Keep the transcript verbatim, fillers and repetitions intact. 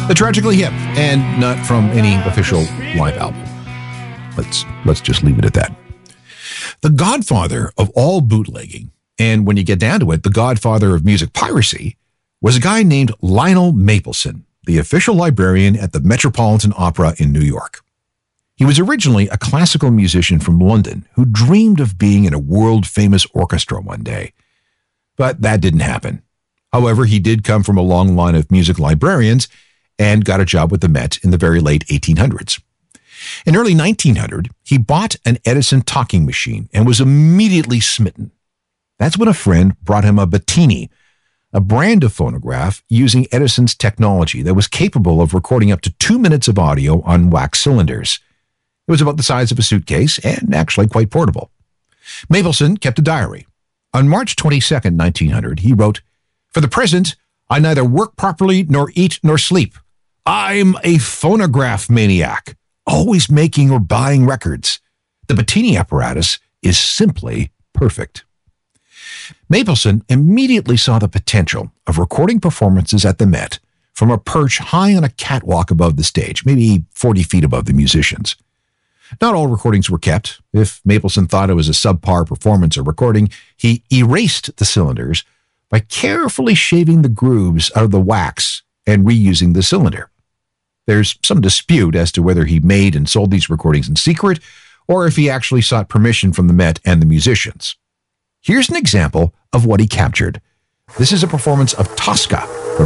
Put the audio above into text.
The Tragically Hip, and not from any official live album. Let's let's just leave it at that. The godfather of all bootlegging, and when you get down to it, the godfather of music piracy, was a guy named Lionel Mapleson, the official librarian at the Metropolitan Opera in New York. He was originally a classical musician from London who dreamed of being in a world-famous orchestra one day. But that didn't happen. However, he did come from a long line of music librarians and got a job with the Met in the very late eighteen hundreds. In early nineteen hundred, he bought an Edison talking machine and was immediately smitten. That's when a friend brought him a Bettini, a brand of phonograph using Edison's technology that was capable of recording up to two minutes of audio on wax cylinders. It was about the size of a suitcase and actually quite portable. Mapleson kept a diary. On March twenty-second, nineteen hundred, he wrote, "For the present, I neither work properly nor eat nor sleep. I'm a phonograph maniac, always making or buying records. The Bettini apparatus is simply perfect." Mapleson immediately saw the potential of recording performances at the Met from a perch high on a catwalk above the stage, maybe forty feet above the musicians. Not all recordings were kept. If Mapleson thought it was a subpar performance or recording, he erased the cylinders by carefully shaving the grooves out of the wax and reusing the cylinder. There's some dispute as to whether he made and sold these recordings in secret or if he actually sought permission from the Met and the musicians. Here's an example of what he captured. This is a performance of Tosca